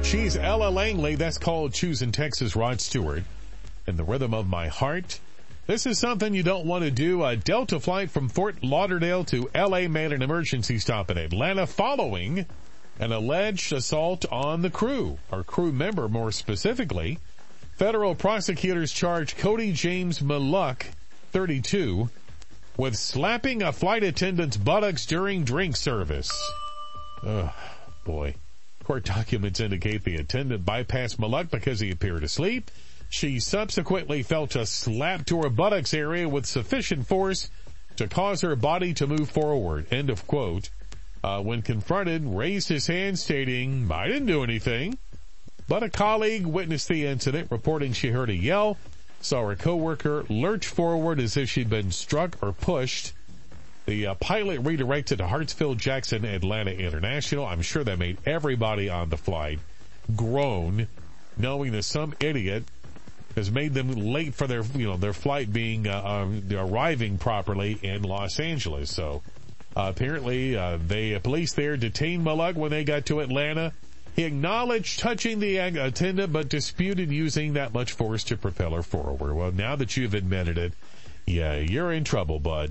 She's Ella Langley. That's called Choosing Texas. Rod Stewart. In the Rhythm of My Heart. This is something you don't want to do. A Delta flight from Fort Lauderdale to L.A. made an emergency stop in Atlanta following an alleged assault on the crew, or crew member more specifically. Federal prosecutors charged Cody James Malluck, 32, with slapping a flight attendant's buttocks during drink service. Oh, boy. Court documents indicate the attendant bypassed Malluck because he appeared asleep. She subsequently felt a slap to her buttocks area with sufficient force to cause her body to move forward. End of quote. When confronted, raised his hand stating, "I didn't do anything." But a colleague witnessed the incident, reporting she heard a yell, saw her coworker lurch forward as if she'd been struck or pushed. The pilot redirected to Hartsfield-Jackson Atlanta International. I'm sure that made everybody on the flight groan, knowing that some idiot has made them late for their flight being arriving properly in Los Angeles. So apparently, the police there detained Malluck when they got to Atlanta. He acknowledged touching the attendant, but disputed using that much force to propel her forward. Well, now that you've admitted it, yeah, you're in trouble, bud.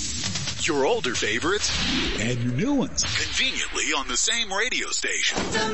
Your older favorites and your new ones conveniently on the same radio station.